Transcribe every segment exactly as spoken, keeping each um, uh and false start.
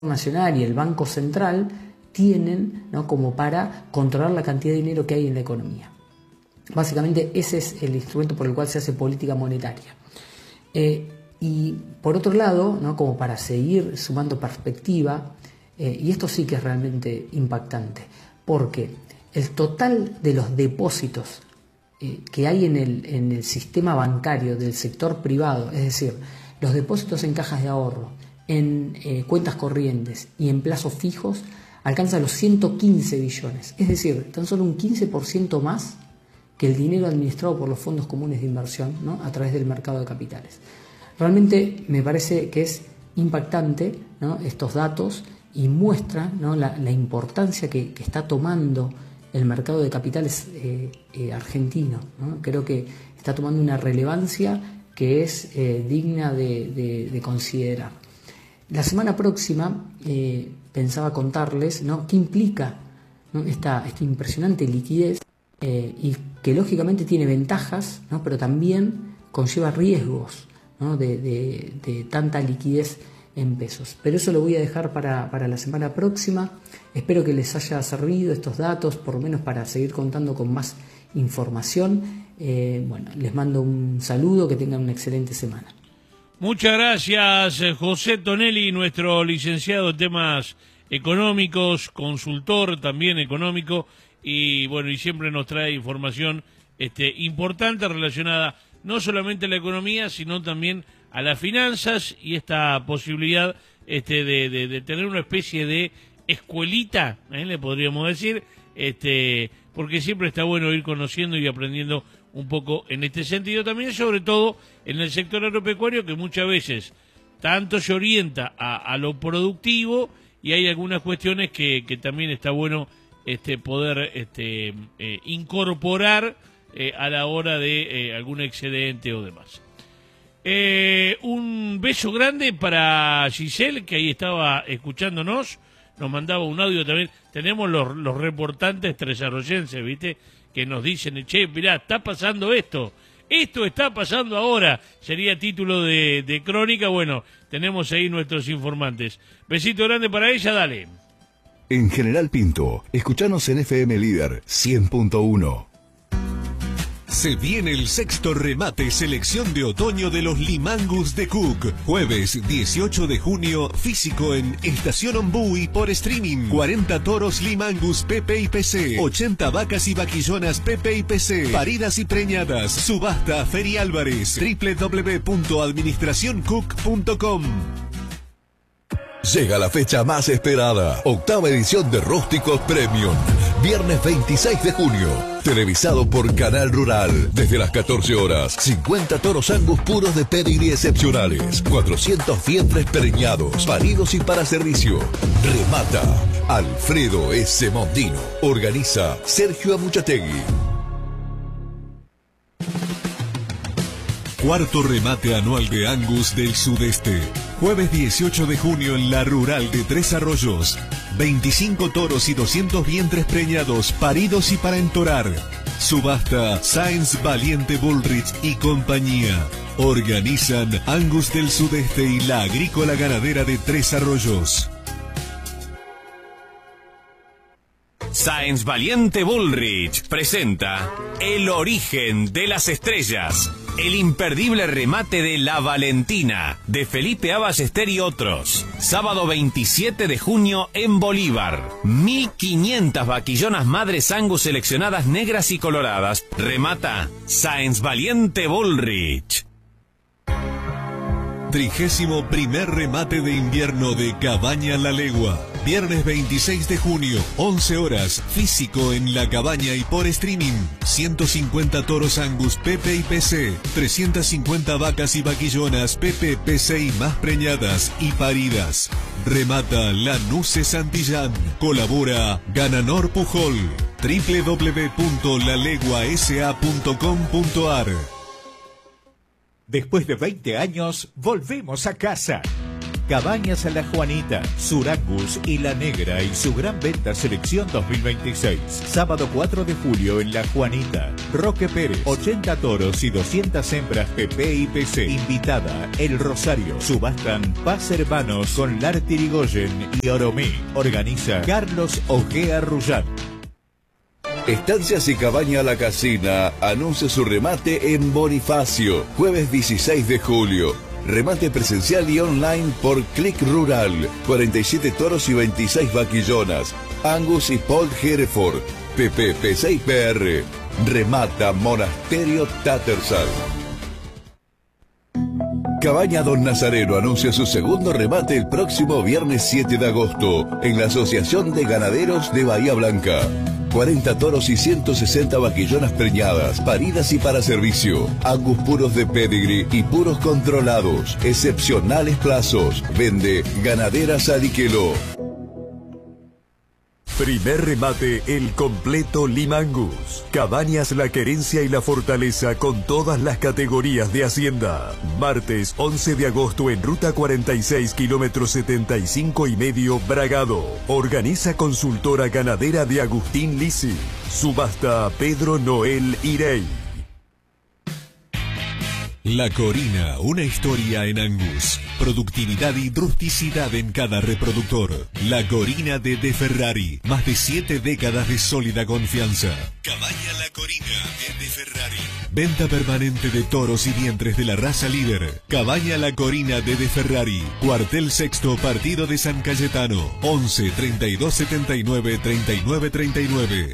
Nacional y el Banco Central tienen, ¿no?, como para controlar la cantidad de dinero que hay en la economía. Básicamente ese es el instrumento por el cual se hace política monetaria. Eh, y por otro lado, ¿no?, como para seguir sumando perspectiva, eh, y esto sí que es realmente impactante, porque el total de los depósitos eh, que hay en el, en el sistema bancario del sector privado, es decir, los depósitos en cajas de ahorro, en eh, cuentas corrientes y en plazos fijos, alcanza los ciento quince billones, es decir, tan solo un quince por ciento más que el dinero administrado por los fondos comunes de inversión, ¿no?, a través del mercado de capitales. Realmente me parece que es impactante, ¿no?, estos datos, y muestra, ¿no?, la, la importancia que, que está tomando el mercado de capitales eh, eh, argentino, ¿no? Creo que está tomando una relevancia que es eh, digna de, de, de considerar. La semana próxima eh, pensaba contarles, ¿no?, qué implica, ¿no?, esta, esta impresionante liquidez eh, y que lógicamente tiene ventajas, ¿no?, pero también conlleva riesgos, ¿no?, de, de, de tanta liquidez en pesos. Pero eso lo voy a dejar para, para la semana próxima. Espero que les haya servido estos datos, por lo menos para seguir contando con más información. Eh, bueno, les mando un saludo, que tengan una excelente semana. Muchas gracias, José Tonelli, nuestro licenciado en temas económicos, consultor también económico, y bueno, y siempre nos trae información este, importante relacionada no solamente a la economía, sino también a las finanzas, y esta posibilidad este, de, de, de tener una especie de escuelita, ¿eh?, le podríamos decir, este, porque siempre está bueno ir conociendo y aprendiendo un poco en este sentido también, sobre todo en el sector agropecuario, que muchas veces tanto se orienta a, a lo productivo, y hay algunas cuestiones que, que también está bueno este, poder este, eh, incorporar eh, a la hora de eh, algún excedente o demás. Eh, un beso grande para Giselle, que ahí estaba escuchándonos, nos mandaba un audio también. Tenemos los, los reportantes tresarroyenses, ¿viste?, que nos dicen, che, mirá, está pasando esto, esto está pasando ahora, sería título de, de crónica. Bueno, tenemos ahí nuestros informantes. Besito grande para ella, dale. En General Pinto, escuchanos en F M Líder cien punto uno. Se viene el sexto remate selección de otoño de los Limangus de Cook. Jueves dieciocho de junio, físico en Estación Ombú y por streaming. cuarenta toros Limangus P P y P C. ochenta vacas y vaquillonas P P y P C. Paridas y preñadas. Subasta Feri Álvarez. doble u doble u doble u punto administración cook punto com. Llega la fecha más esperada, octava edición de Rústicos Premium, viernes veintiséis de junio, televisado por Canal Rural, desde las catorce horas, cincuenta toros Angus puros de pedigrí excepcionales, cuatrocientos vientres preñados, paridos y para servicio. Remata Alfredo S. Mondino, organiza Sergio Amuchategui. Cuarto remate anual de Angus del Sudeste. Jueves dieciocho de junio en la Rural de Tres Arroyos. veinticinco toros y doscientos vientres preñados, paridos y para entorar. Subasta Sáenz Valiente Bullrich y compañía. Organizan Angus del Sudeste y la Agrícola Ganadera de Tres Arroyos. Sáenz Valiente Bullrich presenta El origen de las estrellas. El imperdible remate de La Valentina, de Felipe Ballester y otros. Sábado veintisiete de junio en Bolívar. mil quinientas vaquillonas madres Angus seleccionadas negras y coloradas. Remata Sáenz Valiente Bullrich. Trigésimo primer remate de invierno de Cabaña La Legua. Viernes veintiséis de junio, once horas, físico en La Cabaña y por streaming. ciento cincuenta toros Angus P P y P C, trescientas cincuenta vacas y vaquillonas P P, P C y más preñadas y paridas. Remata Lanuse Santillán. Colabora Gananor Pujol. doble u doble u doble u punto la legua s a punto com punto a r. Después de veinte años, volvemos a casa. Cabañas La Juanita, Surangus y La Negra y su gran venta selección dos mil veintiséis. Sábado cuatro de julio en La Juanita. Roque Pérez, ochenta toros y doscientas hembras P P y P C. Invitada, El Rosario. Subastan Paz Hermanos con Larti Irigoyen y Oromí. Organiza Carlos Ojea Rullán. Estancias y Cabaña La Casina anuncia su remate en Bonifacio, jueves dieciséis de julio. Remate presencial y online por Click Rural. cuarenta y siete toros y veintiséis vaquillonas. Angus y Paul Hereford. P P P seis P R. Remata Monasterio Tattersall. Cabaña Don Nazareno anuncia su segundo remate el próximo viernes siete de agosto en la Asociación de Ganaderos de Bahía Blanca. cuarenta toros y ciento sesenta vaquillonas preñadas, paridas y para servicio. Angus puros de pedigree y puros controlados. Excepcionales plazos. Vende Ganaderas Aliqueló. Primer remate El Completo Limangus. Cabañas La Querencia y La Fortaleza con todas las categorías de hacienda. Martes once de agosto en Ruta cuarenta y seis, kilómetro setenta y cinco y medio, Bragado. Organiza Consultora Ganadera de Agustín Lisi. Subasta Pedro Noel Irey. La Corina, una historia en Angus. Productividad y rusticidad en cada reproductor. La Corina de De Ferrari. Más de siete décadas de sólida confianza. Cabaña La Corina de De Ferrari. Venta permanente de toros y vientres de la raza líder. Cabaña La Corina de De Ferrari. Cuartel Sexto, Partido de San Cayetano. once, treinta y dos, setenta y nueve, treinta y nueve, treinta y nueve.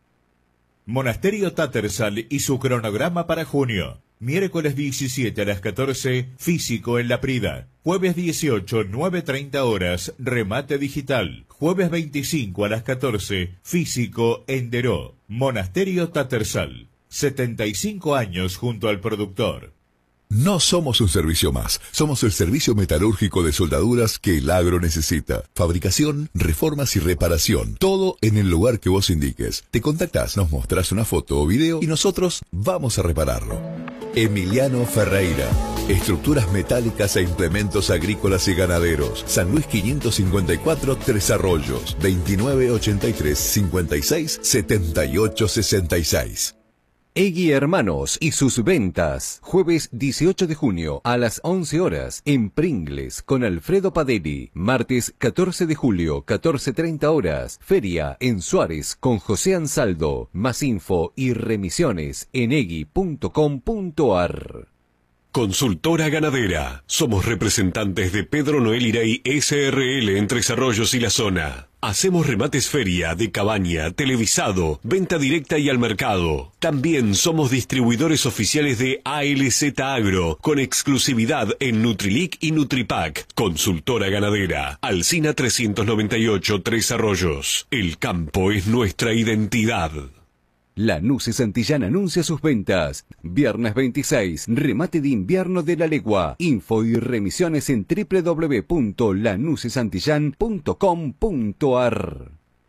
Monasterio Tattersall y su cronograma para junio. Miércoles diecisiete a las catorce, físico en La Prida. Jueves dieciocho, nueve treinta horas, remate digital. Jueves veinticinco a las catorce, físico en Deró. Monasterio Tattersall. setenta y cinco años junto al productor. No somos un servicio más, somos el servicio metalúrgico de soldaduras que el agro necesita. Fabricación, reformas y reparación, todo en el lugar que vos indiques. Te contactás, nos mostrás una foto o video y nosotros vamos a repararlo. Emiliano Ferreira. Estructuras metálicas e implementos agrícolas y ganaderos. San Luis quinientos cincuenta y cuatro, Tres Arroyos. veintinueve ochenta y tres, cincuenta y seis, setenta y ocho sesenta y seis. Egui Hermanos y sus ventas. Jueves dieciocho de junio a las once horas en Pringles con Alfredo Padelli. Martes catorce de julio, catorce treinta horas. Feria en Suárez con José Ansaldo. Más info y remisiones en egui punto com punto ar. Consultora Ganadera. Somos representantes de Pedro Noel Irey S R L en Tres Arroyos y la zona. Hacemos remates feria, de cabaña, televisado, venta directa y al mercado. También somos distribuidores oficiales de A L Z Agro, con exclusividad en Nutrilic y Nutripac. Consultora Ganadera. Alsina trescientos noventa y ocho, Tres Arroyos. El campo es nuestra identidad. Lanuse Santillán anuncia sus ventas. Viernes veintiséis, remate de invierno de la legua. Info y remisiones en doble u doble u doble u punto lanuse santillán punto com punto ar.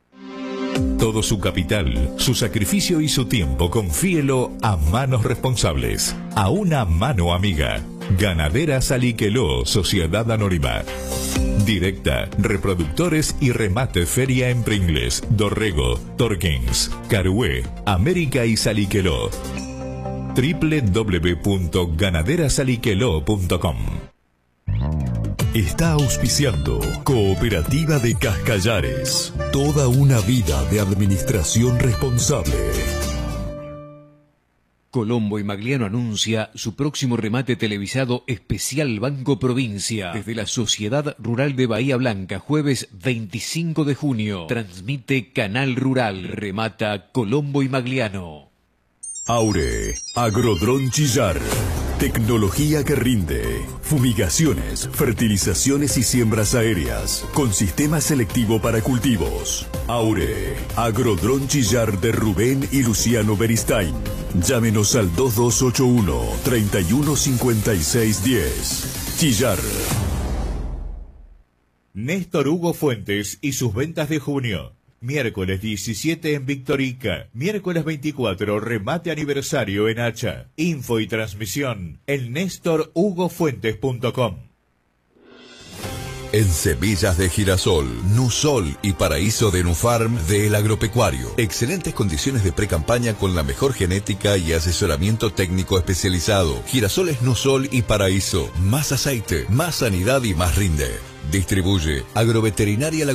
Todo su capital, su sacrificio y su tiempo, confíelo a manos responsables, a una mano amiga. Ganaderas Aliqueló, Sociedad Anónima. Directa, reproductores y remate feria en Pringles, Dorrego, Torkins, Carué, América y Saliqueló. doble u doble u doble u punto ganaderas aliqueló punto com. Está auspiciando Cooperativa de Cascallares. Toda una vida de administración responsable. Colombo y Magliano anuncia su próximo remate televisado especial Banco Provincia desde la Sociedad Rural de Bahía Blanca, jueves veinticinco de junio. Transmite Canal Rural. Remata Colombo y Magliano. Aure, Agrodrón Chillar. Tecnología que rinde. Fumigaciones, fertilizaciones y siembras aéreas. Con sistema selectivo para cultivos. Aure, Agrodrón Chillar de Rubén y Luciano Beristain. Llámenos al dos dos ocho uno, tres uno cinco seis uno cero. Chillar. Néstor Hugo Fuentes y sus ventas de junio. Miércoles diecisiete en Victorica. Miércoles veinticuatro, remate aniversario en Hacha. Info y transmisión en nestor hugo fuentes punto com. En semillas de girasol, Nusol y Paraíso de Nufarm del Agropecuario. Excelentes condiciones de pre-campaña con la mejor genética y asesoramiento técnico especializado. Girasoles Nusol y Paraíso. Más aceite, más sanidad y más rinde. Distribuye Agroveterinaria La